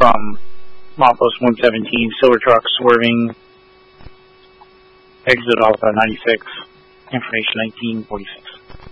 from Milepost 117, silver truck swerving, exit off 96, information 1946.